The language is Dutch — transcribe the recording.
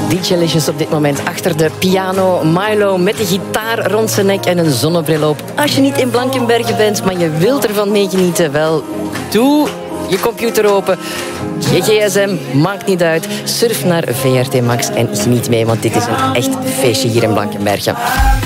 DJ-lesjes op dit moment achter de piano. Milo met de gitaar rond zijn nek en een zonnebril op. Als je niet in Blankenberge bent, maar je wilt ervan meegenieten, wel, doe je computer open, je gsm, maakt niet uit. Surf naar VRT Max en geniet mee, want dit is een echt feestje hier in Blankenberge.